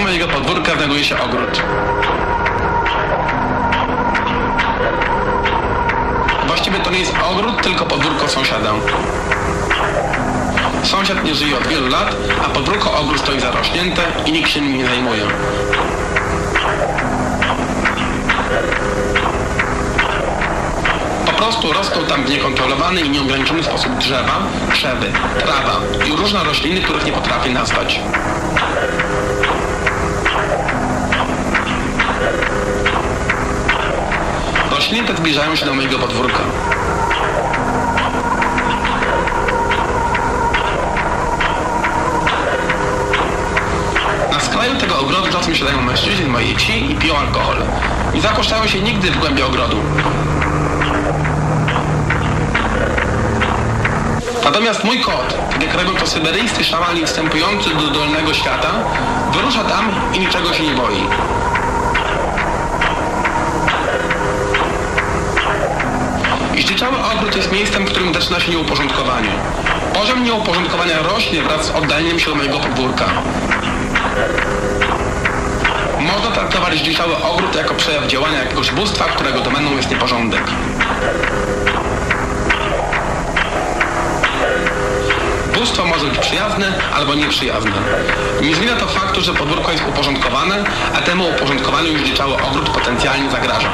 mojego podwórka znajduje się ogród. Właściwie to nie jest ogród, tylko podwórko sąsiada. Sąsiad nie żyje od wielu lat, a podwórko ogród stoi zarośnięte i nikt się nim nie zajmuje. Po prostu rosną tam w niekontrolowany i nieograniczony sposób drzewa, krzewy, trawa i różne rośliny, których nie potrafię nazwać. Rośliny te zbliżają się do mojego podwórka. Na skraju tego ogrodu czasem siadają mężczyźni z mojej wsi i piją alkohol. Nie zapuszczają się nigdy w głębi ogrodu. Natomiast mój kot, jak robią to syberyjscy szamani wstępujący do dolnego świata, wyrusza tam i niczego się nie boi. Zdziczały ogród jest miejscem, w którym zaczyna się nieuporządkowanie. Poziom nieuporządkowania rośnie wraz z oddaleniem się do mojego podwórka. Można traktować zdziczały ogród jako przejaw działania jakiegoś bóstwa, którego domeną jest nieporządek. Bóstwo może być przyjazne albo nieprzyjazne. Nie zmienia to faktu, że podwórko jest uporządkowane, a temu uporządkowaniu już zdziczały ogród potencjalnie zagraża.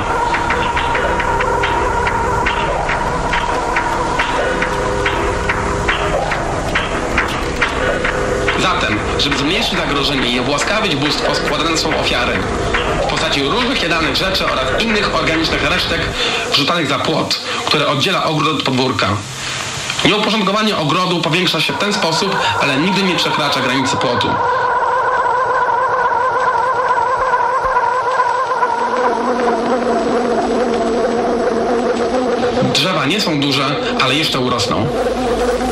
Zatem, żeby zmniejszyć zagrożenie i obłaskawić bóstwo, składane są ofiary w postaci różnych jadanych rzeczy oraz innych organicznych resztek wrzucanych za płot, które oddziela ogród od podwórka. Nieuporządkowanie ogrodu powiększa się w ten sposób, ale nigdy nie przekracza granicy płotu. Drzewa nie są duże, ale jeszcze urosną.